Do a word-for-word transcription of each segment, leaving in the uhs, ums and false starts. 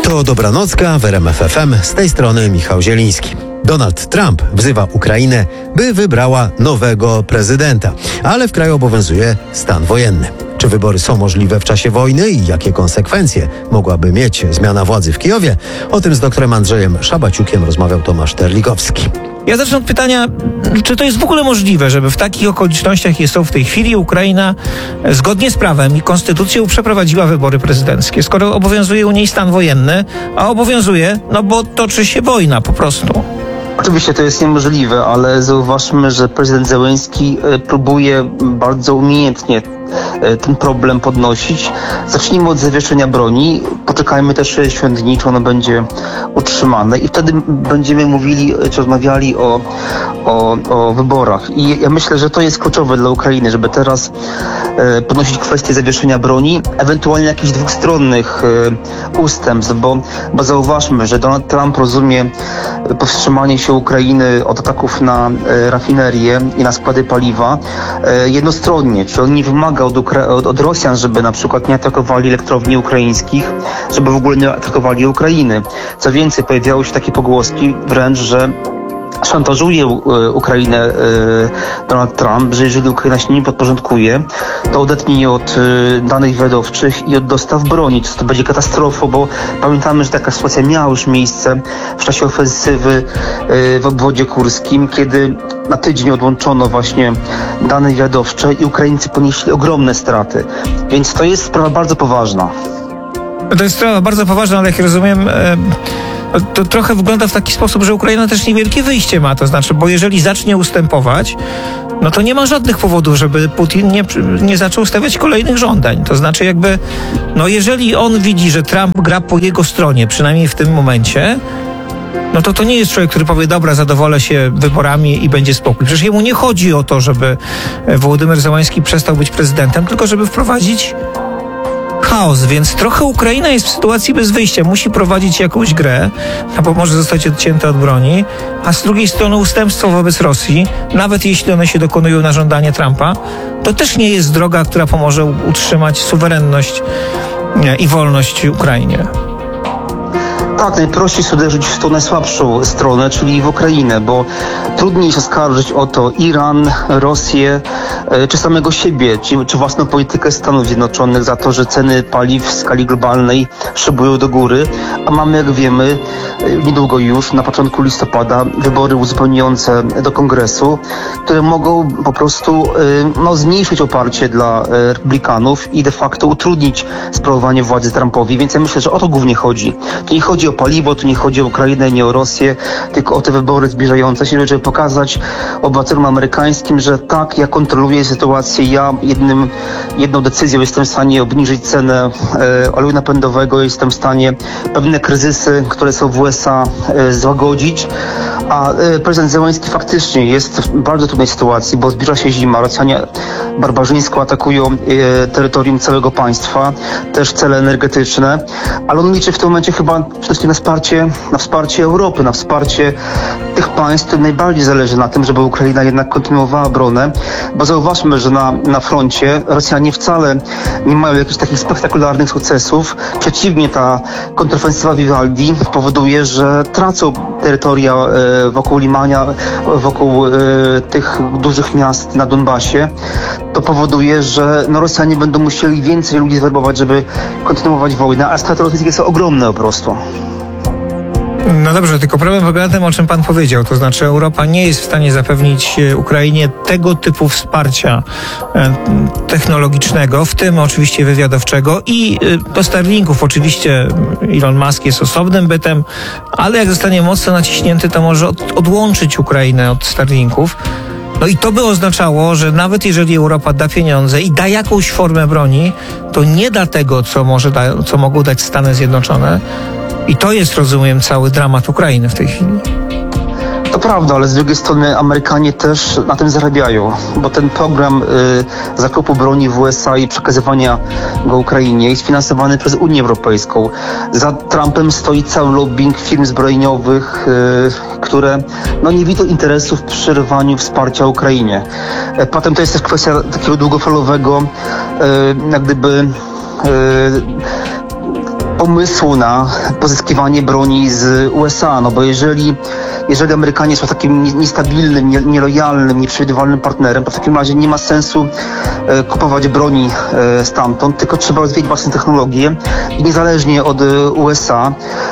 To Dobranocka w R M F F M, z tej strony Michał Zieliński. Donald Trump wzywa Ukrainę, by wybrała nowego prezydenta, ale w kraju obowiązuje stan wojenny. Czy wybory są możliwe w czasie wojny i jakie konsekwencje mogłaby mieć zmiana władzy w Kijowie? O tym z doktorem Andrzejem Szabaciukiem rozmawiał Tomasz Terlikowski. Ja zacznę od pytania, czy to jest w ogóle możliwe, żeby w takich okolicznościach, jakie są w tej chwili, Ukraina zgodnie z prawem i konstytucją przeprowadziła wybory prezydenckie, skoro obowiązuje u niej stan wojenny, a obowiązuje, no bo toczy się wojna po prostu. Oczywiście to jest niemożliwe, ale zauważmy, że prezydent Zełenski próbuje bardzo umiejętnie ten problem podnosić. Zacznijmy od zawieszenia broni, poczekajmy też sześćdziesiąt dni, czy ono będzie utrzymane i wtedy będziemy mówili, czy rozmawiali o, o, o wyborach. I ja myślę, że to jest kluczowe dla Ukrainy, żeby teraz e, podnosić kwestię zawieszenia broni, ewentualnie jakichś dwustronnych e, ustępstw, bo, bo zauważmy, że Donald Trump rozumie powstrzymanie się Ukrainy od ataków na e, rafinerię i na składy paliwa e, jednostronnie, czy on nie wymaga od, Ukra- od, od Rosjan, żeby na przykład nie atakowali elektrowni ukraińskich, żeby w ogóle nie atakowali Ukrainy. Co więcej, pojawiały się takie pogłoski wręcz, że szantażuje Ukrainę Donald Trump, że jeżeli Ukraina się nie podporządkuje, to odetnie jej od danych wywiadowczych i od dostaw broni. To będzie katastrofa, bo pamiętamy, że taka sytuacja miała już miejsce w czasie ofensywy w obwodzie kurskim, kiedy na tydzień odłączono właśnie dane wywiadowcze i Ukraińcy ponieśli ogromne straty. Więc to jest sprawa bardzo poważna. To jest sprawa bardzo poważna, ale jak rozumiem, to trochę wygląda w taki sposób, że Ukraina też niewielkie wyjście ma. To znaczy, bo jeżeli zacznie ustępować, no to nie ma żadnych powodów, żeby Putin nie, nie zaczął stawiać kolejnych żądań. To znaczy jakby, no jeżeli on widzi, że Trump gra po jego stronie, przynajmniej w tym momencie, no to to nie jest człowiek, który powie, dobra, zadowolę się wyborami i będzie spokój. Przecież jemu nie chodzi o to, żeby Wołodymyr Zełański przestał być prezydentem, tylko żeby wprowadzić chaos, więc trochę Ukraina jest w sytuacji bez wyjścia. Musi prowadzić jakąś grę, albo może zostać odcięta od broni, a z drugiej strony ustępstwo wobec Rosji, nawet jeśli one się dokonują na żądanie Trumpa, to też nie jest droga, która pomoże utrzymać suwerenność i wolność Ukrainie. Tak, najprościej jest uderzyć w tą najsłabszą stronę, czyli w Ukrainę, bo trudniej jest oskarżyć o to Iran, Rosję, czy samego siebie, czy, czy własną politykę Stanów Zjednoczonych za to, że ceny paliw w skali globalnej szybują do góry, a mamy, jak wiemy, niedługo już, na początku listopada, wybory uzupełniające do Kongresu, które mogą po prostu no, zmniejszyć oparcie dla republikanów i de facto utrudnić sprawowanie władzy Trumpowi, więc ja myślę, że o to głównie chodzi. To nie chodzi o paliwo, tu nie chodzi o Ukrainę, nie o Rosję, tylko o te wybory zbliżające się, żeby pokazać obywatelom amerykańskim, że tak, ja kontroluję sytuację, ja jednym, jedną decyzją jestem w stanie obniżyć cenę e, oleju napędowego, jestem w stanie pewne kryzysy, które są w U S A e, złagodzić, a e, prezydent Zełenski faktycznie jest w bardzo trudnej sytuacji, bo zbliża się zima, Rosjanie barbarzyńsko atakują e, terytorium całego państwa, też cele energetyczne, ale on liczy w tym momencie chyba przede wszystkim na wsparcie, na wsparcie Europy, na wsparcie tych państw, którym najbardziej zależy na tym, żeby Ukraina jednak kontynuowała obronę, bo zauważmy, że na, na froncie Rosjanie wcale nie mają jakichś takich spektakularnych sukcesów. Przeciwnie, ta kontrofensywa Vivaldi powoduje, że tracą terytoria e, wokół Limania, wokół e, tych dużych miast na Donbasie. To powoduje, że no, Rosjanie będą musieli więcej ludzi zwerbować, żeby kontynuować wojnę, a straty rosyjskie są ogromne po prostu. No dobrze, tylko problem polega na tym, o czym pan powiedział, to znaczy Europa nie jest w stanie zapewnić Ukrainie tego typu wsparcia technologicznego, w tym oczywiście wywiadowczego i do Starlinków oczywiście Elon Musk jest osobnym bytem, ale jak zostanie mocno naciśnięty, to może od, odłączyć Ukrainę od Starlinków. No i to by oznaczało, że nawet jeżeli Europa da pieniądze i da jakąś formę broni, to nie da tego, co, może da, co mogą dać Stany Zjednoczone. I to jest, rozumiem, cały dramat Ukrainy w tej chwili. To prawda, ale z drugiej strony Amerykanie też na tym zarabiają, bo ten program y, zakupu broni w U S A i przekazywania go Ukrainie jest finansowany przez Unię Europejską. Za Trumpem stoi cały lobbying firm zbrojeniowych, y, które no, nie widzą interesu w przerywaniu wsparcia Ukrainie. Y, potem to jest też kwestia takiego długofalowego, y, jak gdyby... Y, pomysłu na pozyskiwanie broni z U S A, no bo jeżeli, jeżeli Amerykanie są takim nie- niestabilnym, nie- nielojalnym, nieprzewidywalnym partnerem, to w takim razie nie ma sensu e, kupować broni e, stamtąd, tylko trzeba rozwijać własne technologie i niezależnie od e, U S A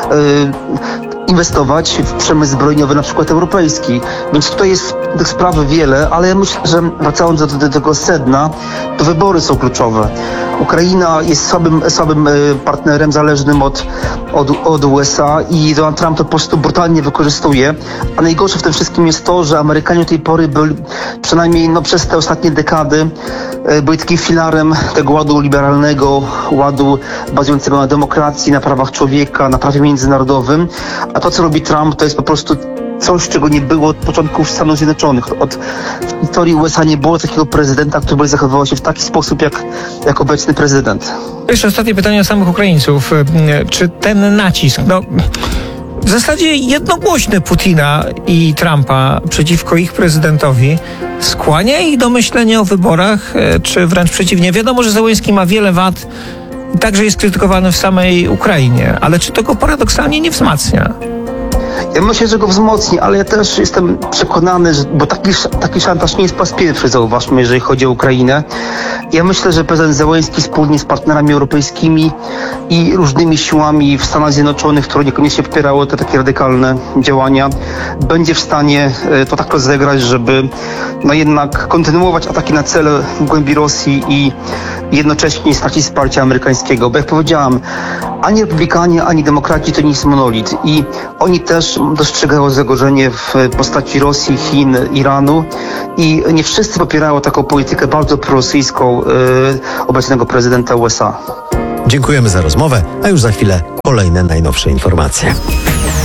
e, inwestować w przemysł zbrojeniowy, na przykład europejski. Więc tutaj jest tych spraw wiele, ale ja myślę, że wracając do, do tego sedna, to wybory są kluczowe. Ukraina jest słabym, słabym e, partnerem zależnym od, od, od U S A i Donald Trump to po prostu brutalnie wykorzystuje. A najgorsze w tym wszystkim jest to, że Amerykanie do tej pory byli, przynajmniej no, przez te ostatnie dekady, e, byli takim filarem tego ładu liberalnego, ładu bazującego na demokracji, na prawach człowieka, na prawie międzynarodowym. A to, co robi Trump, to jest po prostu coś, czego nie było od początków Stanów Zjednoczonych. Od w historii U S A nie było takiego prezydenta, który by zachowywał się w taki sposób, jak, jak obecny prezydent. Jeszcze ostatnie pytanie o samych Ukraińców. Czy ten nacisk, no w zasadzie jednogłośny Putina i Trumpa przeciwko ich prezydentowi skłania ich do myślenia o wyborach, czy wręcz przeciwnie? Wiadomo, że Zełenski ma wiele wad i także jest krytykowany w samej Ukrainie, ale czy to go paradoksalnie nie wzmacnia? Ja myślę, że go wzmocni, ale ja też jestem przekonany, że, bo taki, taki szantaż nie jest po raz pierwszy, zauważmy, jeżeli chodzi o Ukrainę. Ja myślę, że prezydent Zełenski wspólnie z partnerami europejskimi i różnymi siłami w Stanach Zjednoczonych, które niekoniecznie popierały te takie radykalne działania, będzie w stanie e, to tak rozegrać, żeby no jednak kontynuować ataki na cele w głębi Rosji i jednocześnie nie stracić wsparcia amerykańskiego. Bo jak powiedziałam, ani republikanie, ani demokraci to nie jest monolit i oni też dostrzegają zagrożenie w postaci Rosji, Chin, Iranu i nie wszyscy popierają taką politykę bardzo prorosyjską yy, obecnego prezydenta U S A. Dziękujemy za rozmowę, a już za chwilę kolejne najnowsze informacje.